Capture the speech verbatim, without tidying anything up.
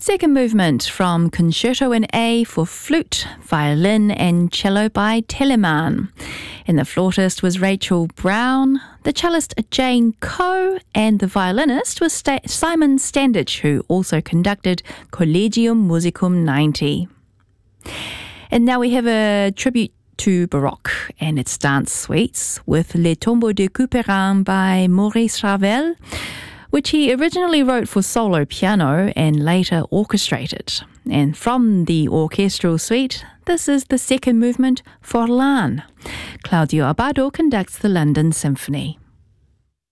Second movement from Concerto in A for flute, violin and cello by Telemann. And the flautist was Rachel Brown, the cellist Jane Coe, and the violinist was Sta- Simon Standage, who also conducted Collegium Musicum ninety. And now we have a tribute to Baroque and its dance suites with Les Tombeaux de Couperin by Maurice Ravel, which he originally wrote for solo piano and later orchestrated. And from the orchestral suite, this is the second movement, Forlan. Claudio Abbado conducts the London Symphony.